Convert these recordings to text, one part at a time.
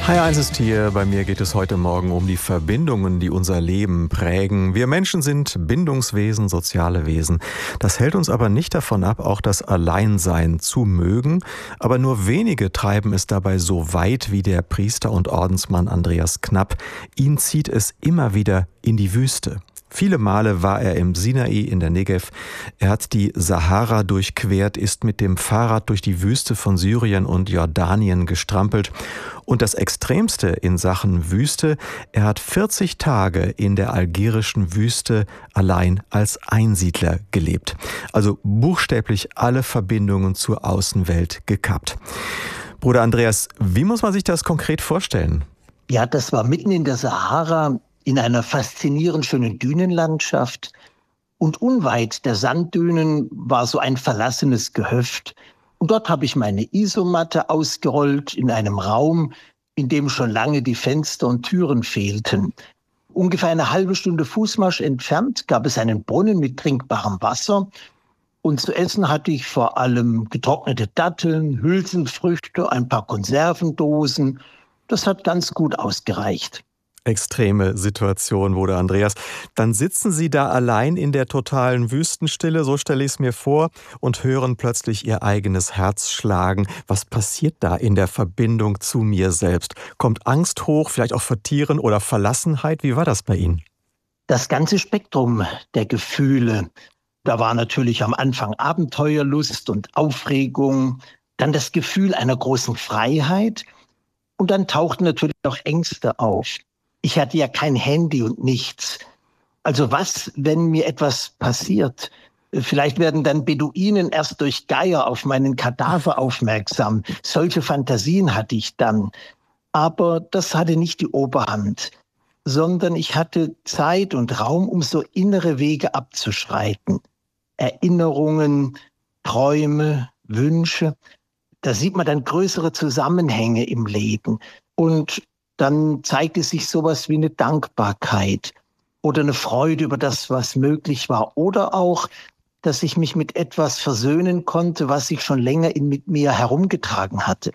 Hi, ist hier. Bei mir geht es heute Morgen um die Verbindungen, die unser Leben prägen. Wir Menschen sind Bindungswesen, soziale Wesen. Das hält uns aber nicht davon ab, auch das Alleinsein zu mögen. Aber nur wenige treiben es dabei so weit wie der Priester und Ordensmann Andreas Knapp. Ihn zieht es immer wieder in die Wüste. Viele Male war er im Sinai in der Negev. Er hat die Sahara durchquert, ist mit dem Fahrrad durch die Wüste von Syrien und Jordanien gestrampelt. Und das Extremste in Sachen Wüste, er hat 40 Tage in der algerischen Wüste allein als Einsiedler gelebt. Also buchstäblich alle Verbindungen zur Außenwelt gekappt. Bruder Andreas, wie muss man sich das konkret vorstellen? Ja, das war mitten in der Sahara, in einer faszinierend schönen Dünenlandschaft. Und unweit der Sanddünen war so ein verlassenes Gehöft. Und dort habe ich meine Isomatte ausgerollt in einem Raum, in dem schon lange die Fenster und Türen fehlten. Ungefähr eine halbe Stunde Fußmarsch entfernt gab es einen Brunnen mit trinkbarem Wasser. Und zu essen hatte ich vor allem getrocknete Datteln, Hülsenfrüchte, ein paar Konservendosen. Das hat ganz gut ausgereicht. Extreme Situation, Bruder Andreas. Dann sitzen Sie da allein in der totalen Wüstenstille, so stelle ich es mir vor, und hören plötzlich Ihr eigenes Herz schlagen. Was passiert da in der Verbindung zu mir selbst? Kommt Angst hoch, vielleicht auch vor Tieren oder Verlassenheit? Wie war das bei Ihnen? Das ganze Spektrum der Gefühle. Da war natürlich am Anfang Abenteuerlust und Aufregung, dann das Gefühl einer großen Freiheit und dann tauchten natürlich auch Ängste auf. Ich hatte ja kein Handy und nichts. Also was, wenn mir etwas passiert? Vielleicht werden dann Beduinen erst durch Geier auf meinen Kadaver aufmerksam. Solche Fantasien hatte ich dann. Aber das hatte nicht die Oberhand, sondern ich hatte Zeit und Raum, um so innere Wege abzuschreiten. Erinnerungen, Träume, Wünsche. Da sieht man dann größere Zusammenhänge im Leben. Und dann zeigte sich sowas wie eine Dankbarkeit oder eine Freude über das, was möglich war. Oder auch, dass ich mich mit etwas versöhnen konnte, was ich schon länger mit mir herumgetragen hatte.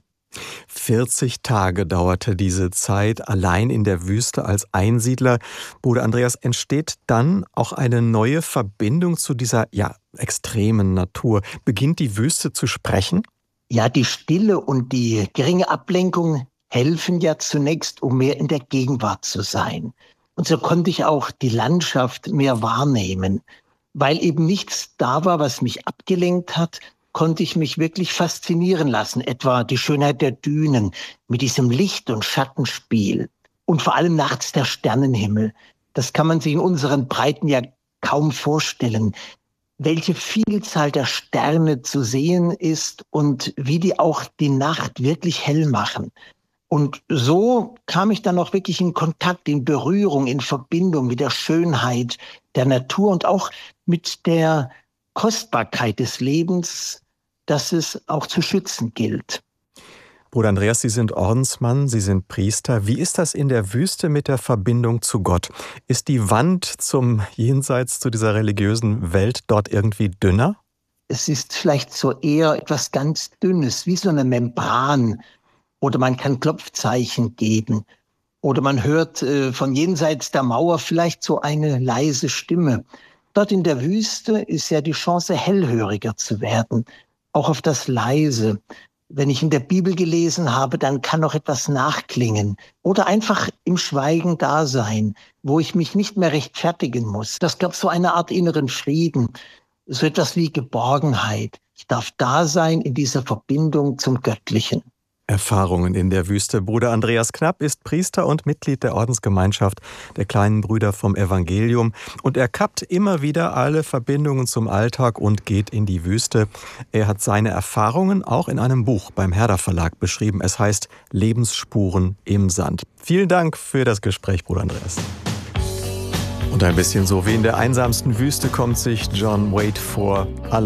40 Tage dauerte diese Zeit allein in der Wüste als Einsiedler. Bruder Andreas, entsteht dann auch eine neue Verbindung zu dieser extremen Natur? Beginnt die Wüste zu sprechen? Ja, die Stille und die geringe Ablenkung helfen ja zunächst, um mehr in der Gegenwart zu sein. Und so konnte ich auch die Landschaft mehr wahrnehmen. Weil eben nichts da war, was mich abgelenkt hat, konnte ich mich wirklich faszinieren lassen. Etwa die Schönheit der Dünen mit diesem Licht- und Schattenspiel. Und vor allem nachts der Sternenhimmel. Das kann man sich in unseren Breiten ja kaum vorstellen. Welche Vielzahl der Sterne zu sehen ist und wie die auch die Nacht wirklich hell machen. Und so kam ich dann auch wirklich in Kontakt, in Berührung, in Verbindung mit der Schönheit der Natur und auch mit der Kostbarkeit des Lebens, das es auch zu schützen gilt. Bruder Andreas, Sie sind Ordensmann, Sie sind Priester. Wie ist das in der Wüste mit der Verbindung zu Gott? Ist die Wand zum Jenseits, zu dieser religiösen Welt dort irgendwie dünner? Es ist vielleicht so eher etwas ganz Dünnes, wie so eine Membran. Oder man kann Klopfzeichen geben. Oder man hört von jenseits der Mauer vielleicht so eine leise Stimme. Dort in der Wüste ist ja die Chance, hellhöriger zu werden. Auch auf das Leise. Wenn ich in der Bibel gelesen habe, dann kann noch etwas nachklingen. Oder einfach im Schweigen da sein, wo ich mich nicht mehr rechtfertigen muss. Das gab so eine Art inneren Frieden. So etwas wie Geborgenheit. Ich darf da sein in dieser Verbindung zum Göttlichen. Erfahrungen in der Wüste. Bruder Andreas Knapp ist Priester und Mitglied der Ordensgemeinschaft der kleinen Brüder vom Evangelium. Und er kappt immer wieder alle Verbindungen zum Alltag und geht in die Wüste. Er hat seine Erfahrungen auch in einem Buch beim Herder Verlag beschrieben. Es heißt Lebensspuren im Sand. Vielen Dank für das Gespräch, Bruder Andreas. Und ein bisschen so wie in der einsamsten Wüste kommt sich John Waite vor.